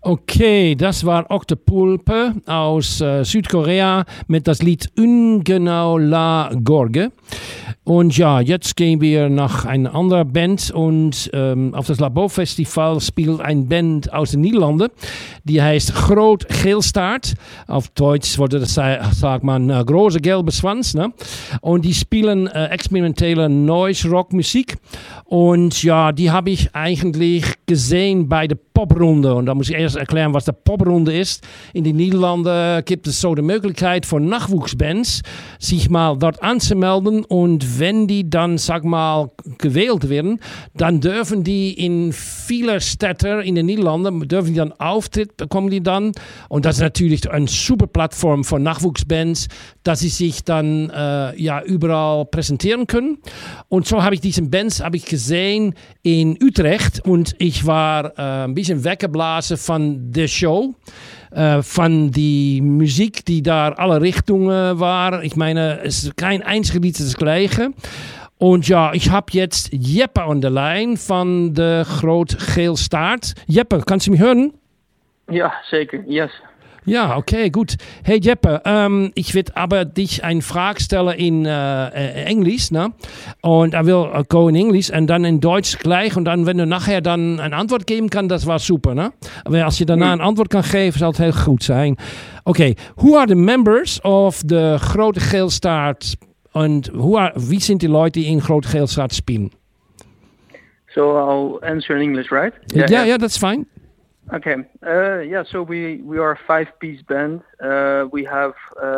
Okay, das war Octopulpe aus Südkorea mit das Lied Ungenau La Gorge. Und ja, jetzt gehen wir nach einer anderen Band und auf das Labo Festival spielt ein Band aus den Niederlanden, die heißt Groot Geelstaart. Auf Deutsch würde das sagt man große gelbe Schwanz, ne? Und die spielen experimentelle Noise Rock Musik. Und ja, die habe ich eigentlich gesehen bei der Poprunde. Und da muss ich erst erklären, was der Poprunde ist. In den Niederlanden gibt es so die Möglichkeit für Nachwuchsbands, sich mal dort anzumelden. Und wenn die dann, sag mal, gewählt werden, dann dürfen die in viele Städte in den Niederlanden, dürfen die dann Auftritt bekommen die dann. Und das ist natürlich eine super Plattform für Nachwuchsbands, dass sie sich dann ja, überall präsentieren können. Und so habe ich diese Bands gesehen in Utrecht und ich war ein bisschen weggeblasen von der Show, von die Musik, die da alle Richtungen war. Ich meine, es ist kein einziges Lied das gleiche. Und ja, ich habe jetzt Jeppe an der Line von der Groot Geelstaart. Jeppe, kannst du mich hören? Ja, zeker. Yes. Ja, okay, gut. Hey Jeppe, ich werde aber dich eine Frage stellen in Englisch, ne? Und I will go in English und dann in Deutsch gleich und dann, wenn du nachher dann eine Antwort geben kannst, das war super, ne? Aber als je daarna eine Antwort kan geven, zal het heel goed zijn. Okay, who are the members of the Grote Geelstaart und wie sind die Leute, die in Grote Geelstaart spielen? So I'll answer in English, right? Yeah, that's fine. Okay. So we are a 5-piece band. We have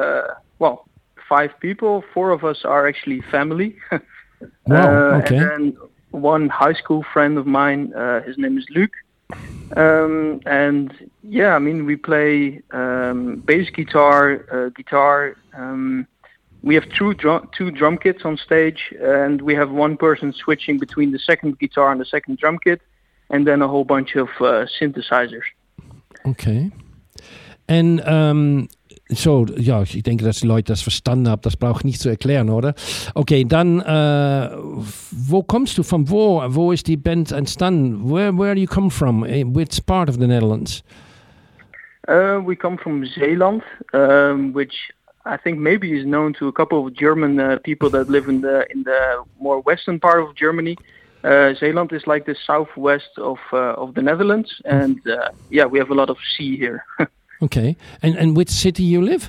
5 people. 4 of us are actually family. Wow. Okay. And then one high school friend of mine. His name is Luc. And yeah, I mean we play bass guitar, guitar. We have two drum kits on stage, and we have one person switching between the second guitar and the second drum kit. And then a whole bunch of synthesizers. Okay. En ja, ich denke, dass die Leute das verstanden haben. Das brauche ich nicht zu erklären, oder? Okay, dann, wo kommst du von wo? Wo ist die Band entstanden? Where do you come from? Which part of the Netherlands? We come from Zeeland, which I think maybe is known to a couple of German people that live in the more western part of Germany. Zeeland is like the southwest of the Netherlands, and we have a lot of sea here. Okay, and which city you live?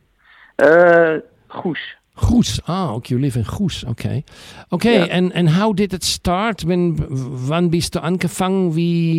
Goes. Goes. Okay, you live in Goes. Okay, yeah. And how did it start? Wann bist du angefangen?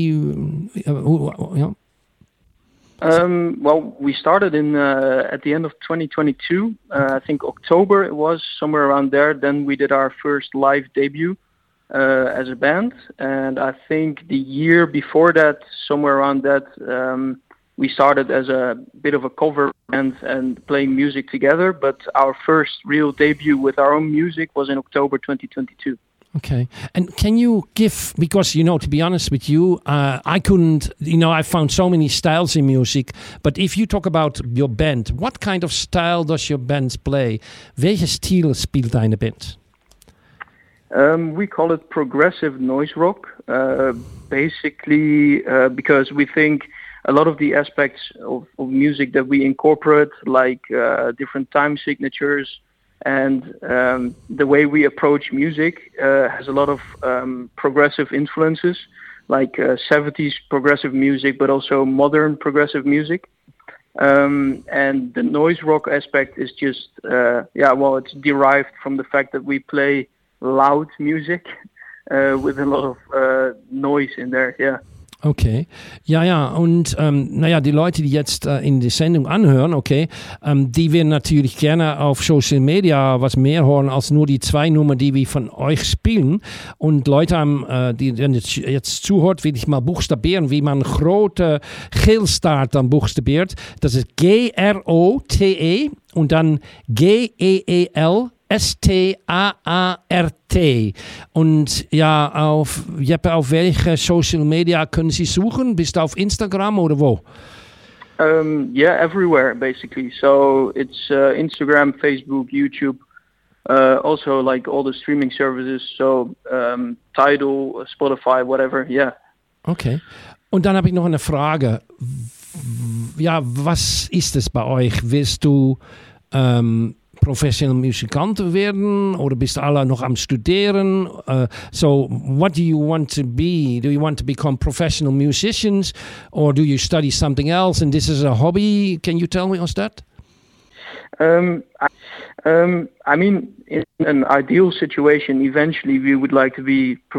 Well, we started at the end of 2022. I think October it was, somewhere around there. Then we did our first live debut. As a band, and I think the year before that, somewhere around that, we started as a bit of a cover band and playing music together, but our first real debut with our own music was in October 2022. Okay. And can you give, because, to be honest with you, I couldn't, I found so many styles in music, but if you talk about your band, what kind of style does your band play? Welche Stil spielt deine Band? We call it progressive noise rock, basically because we think a lot of the aspects of music that we incorporate, like different time signatures and the way we approach music, has a lot of progressive influences, like 70s progressive music, but also modern progressive music. And the noise rock aspect is just, it's derived from the fact that we play loud music with a lot of noise in there, yeah. Okay, ja, und die Leute, die jetzt in die Sendung anhören, okay, die werden natürlich gerne auf Social Media was mehr hören als nur die 2 Nummern, die wir von euch spielen. Und Leute, die jetzt zuhört, will ich mal buchstabieren, wie man Grote Geelstaart dann buchstabiert. Das ist Grote und dann Geelstaart. Und ja, auf welche Social Media können Sie suchen? Bist du auf Instagram oder wo? Everywhere basically. So it's Instagram, Facebook, YouTube, also like all the streaming services. So Tidal, Spotify, whatever. Yeah. Okay. Und dann habe ich noch eine Frage. Ja, was ist es bei euch? Willst du professional Musikant werden oder bist du alle noch am Studieren? So, what do you want to be? Do you want to become professional musicians or do you study something else and this is a hobby? Can you tell me us that? I mean, in an ideal situation, eventually we would like to be